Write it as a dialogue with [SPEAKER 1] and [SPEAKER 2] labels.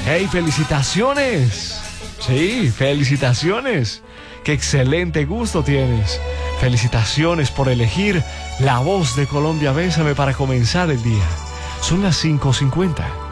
[SPEAKER 1] ¡Hey, felicitaciones! Sí, felicitaciones. ¡Qué excelente gusto tienes! Felicitaciones por elegir La Voz de Colombia. Bésame para comenzar el día. Son las 5:50.